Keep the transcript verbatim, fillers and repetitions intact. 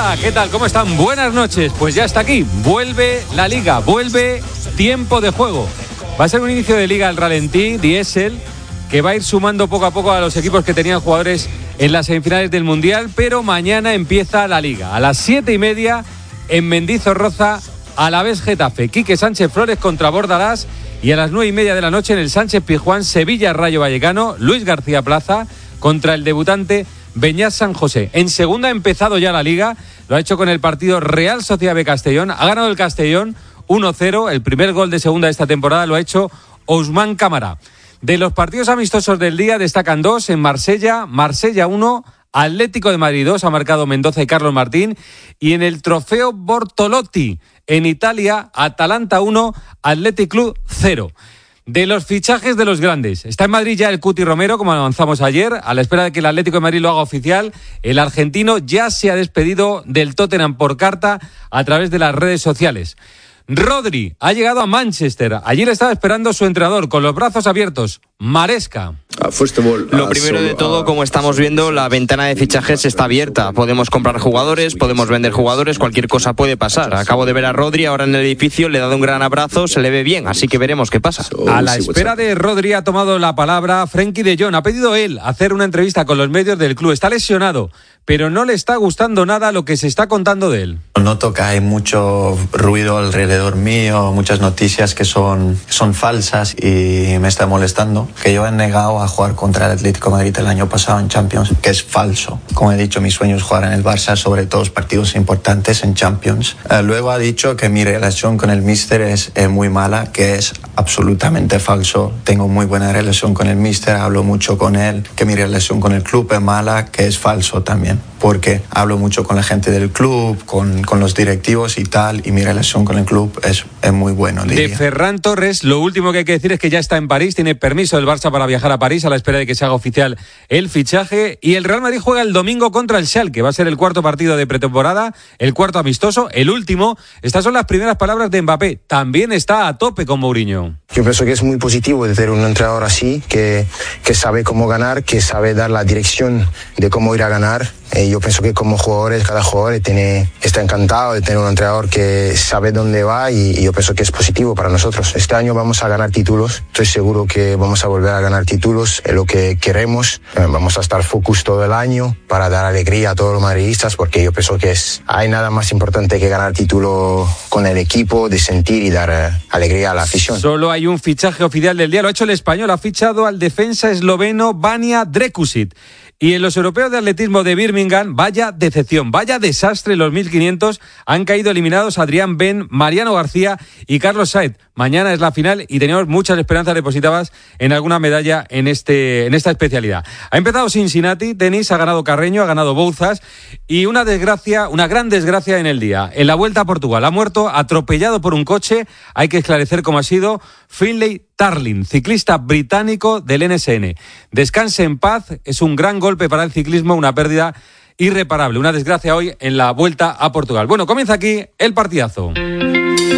Hola, ¿qué tal? ¿Cómo están? Buenas noches. Pues ya está aquí. Vuelve la Liga, vuelve tiempo de juego. Va a ser un inicio de Liga al ralentí, diésel, que va a ir sumando poco a poco a los equipos que tenían jugadores en las semifinales del Mundial, pero mañana empieza la Liga. A las siete y media en Mendizorroza, Alavés Getafe, Quique Sánchez Flores contra Bordalás, y a las nueve y media de la noche en el Sánchez Pizjuán, Sevilla Rayo Vallecano, Luis García Plaza contra el debutante Beñat San José. En segunda ha empezado ya la Liga, lo ha hecho con el partido Real Sociedad B Castellón, ha ganado el Castellón uno cero, el primer gol de segunda de esta temporada lo ha hecho Ousmane Camara. De los partidos amistosos del día destacan dos, en Marsella, Marsella uno, Atlético de Madrid dos, ha marcado Mendoza y Carlos Martín, y en el Trofeo Bortolotti, en Italia, Atalanta uno, Athletic Club cero. De los fichajes de los grandes, está en Madrid ya el Cuti Romero, como avanzamos ayer, a la espera de que el Atlético de Madrid lo haga oficial. El argentino ya se ha despedido del Tottenham por carta a través de las redes sociales. Rodri ha llegado a Manchester. Allí le estaba esperando su entrenador con los brazos abiertos, Maresca. Lo primero de todo, como estamos viendo, la ventana de fichajes está abierta. Podemos comprar jugadores, podemos vender jugadores, cualquier cosa puede pasar. Acabo de ver a Rodri ahora en el edificio, le he dado un gran abrazo, se le ve bien, así que veremos qué pasa. A la espera de Rodri ha tomado la palabra Frenkie de Jong. Ha pedido él hacer una entrevista con los medios del club. Está lesionado, pero no le está gustando nada lo que se está contando de él. Noto que hay mucho ruido alrededor mío, muchas noticias que son, son falsas y me está molestando. Que yo he negado a jugar contra el Atlético de Madrid el año pasado en Champions, que es falso. Como he dicho, mi sueño es jugar en el Barça, sobre todo los partidos importantes en Champions. Eh, luego ha dicho que mi relación con el míster es eh, muy mala, que es absolutamente falso. Tengo muy buena relación con el míster, hablo mucho con él. Que mi relación con el club es mala, que es falso también. Porque hablo mucho con la gente del club, con, con los directivos y tal, y mi relación con el club es, es muy buena. De Ferran Torres, lo último que hay que decir es que ya está en París, tiene permiso del Barça para viajar a París a la espera de que se haga oficial el fichaje, y el Real Madrid juega el domingo contra el Schalke, va a ser el cuarto partido de pretemporada, el cuarto amistoso, el último. Estas son las primeras palabras de Mbappé, también está a tope con Mourinho. Yo pienso que es muy positivo de tener un entrenador así, que, que sabe cómo ganar, que sabe dar la dirección de cómo ir a ganar. Eh, yo pienso que como jugadores, cada jugador tiene, está encantado de tener un entrenador que sabe dónde va, y, y yo pienso que es positivo para nosotros. Este año vamos a ganar títulos, estoy seguro que vamos a volver a ganar títulos, es lo que queremos. Eh, vamos a estar focus todo el año para dar alegría a todos los madridistas, porque yo pienso que es, hay nada más importante que ganar título con el equipo, de sentir y dar eh, alegría a la afición. Solo hay un fichaje oficial del día, lo ha hecho el Español, ha fichado al defensa esloveno Vanja Drekušić. Y en los europeos de atletismo de Birmingham, vaya decepción, vaya desastre. Los mil quinientos han caído eliminados Adrián Ben, Mariano García y Carlos Saez. Mañana es la final y tenemos muchas esperanzas depositadas en alguna medalla en este en esta especialidad. Ha empezado Cincinnati, tenis, ha ganado Carreño, ha ganado Bouzas, y una desgracia, una gran desgracia en el día. En la Vuelta a Portugal ha muerto atropellado por un coche, hay que esclarecer cómo ha sido, Finlay Tarling, ciclista británico del N S N. Descanse en paz, es un gran golpe para el ciclismo, una pérdida irreparable, una desgracia hoy en la Vuelta a Portugal. Bueno, comienza aquí el partidazo.